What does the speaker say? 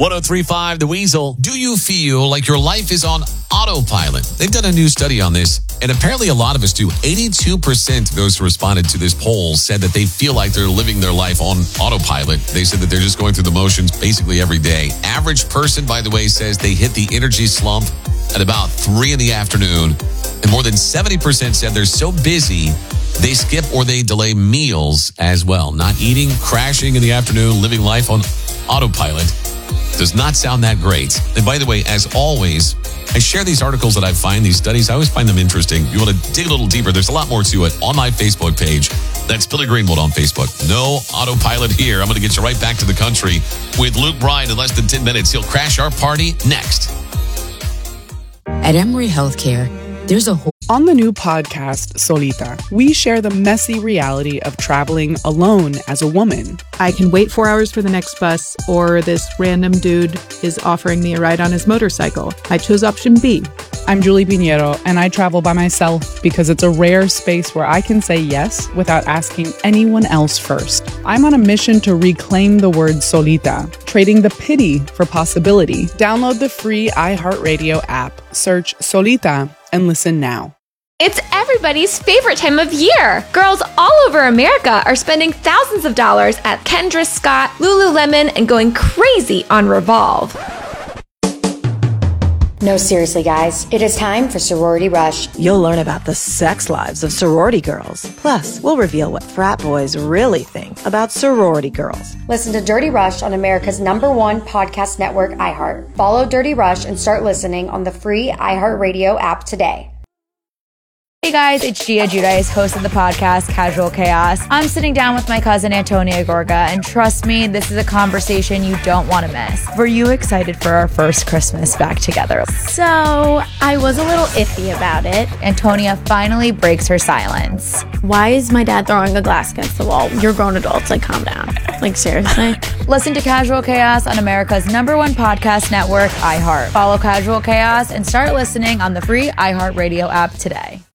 103.5 The Weasel. Do you feel like your life is on autopilot? They've done a new study on this, and apparently a lot of us do. 82% of those who responded to this poll said that they feel like they're living their life on autopilot. They said that they're just going through the motions basically every day. Average person, by the way, says they hit the energy slump at about 3 in the afternoon, and more than 70% said they're so busy they skip or they delay meals as well. Not eating, crashing in the afternoon, living life on autopilot does not sound that great. And by the way, as always, I share these articles that I find, these studies. I always find them interesting. You want to dig a little deeper, there's a lot more to it on my Facebook page. That's Billy Greenwald on Facebook. No autopilot here. I'm going to get you right back to the country with Luke Bryan in less than 10 minutes. He'll crash our party next. At Emory Healthcare, there's a whole... On the new podcast, Solita, we share the messy reality of traveling alone as a woman. I can wait 4 hours for the next bus, or this random dude is offering me a ride on his motorcycle. I chose option B. I'm Julie Pinheiro, and I travel by myself because it's a rare space where I can say yes without asking anyone else first. I'm on a mission to reclaim the word solita, trading the pity for possibility. Download the free iHeartRadio app, search Solita, and listen now. It's everybody's favorite time of year. Girls all over America are spending thousands of dollars at Kendra Scott, Lululemon, and going crazy on Revolve. No, seriously, guys. It is time for Sorority Rush. You'll learn about the sex lives of sorority girls. Plus, we'll reveal what frat boys really think about sorority girls. Listen to Dirty Rush on America's #1 podcast network, iHeart. Follow Dirty Rush and start listening on the free iHeartRadio app today. Hey guys, it's Gia Giudice, host of the podcast Casual Chaos. I'm sitting down with my cousin Antonia Gorga, and trust me, this is a conversation you don't want to miss. Were you excited for our first Christmas back together? So, I was a little iffy about it. Antonia finally breaks her silence. Why is my dad throwing a glass against the wall? You're grown adults, like calm down. Like seriously? Listen to Casual Chaos on America's #1 podcast network, iHeart. Follow Casual Chaos and start listening on the free iHeartRadio app today.